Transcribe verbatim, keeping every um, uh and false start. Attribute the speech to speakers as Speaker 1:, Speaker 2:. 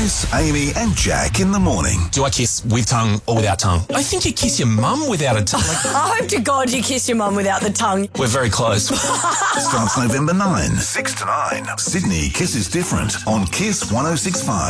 Speaker 1: Chris, Amy and Jack in the morning.
Speaker 2: Do I kiss with tongue or without tongue? I think you kiss your mum without a tongue. Like,
Speaker 3: I hope to God you kiss your mum without the tongue.
Speaker 2: we're very close.
Speaker 1: Starts November ninth, six to nine. Sydney Kiss is Different on Kiss one oh six point five.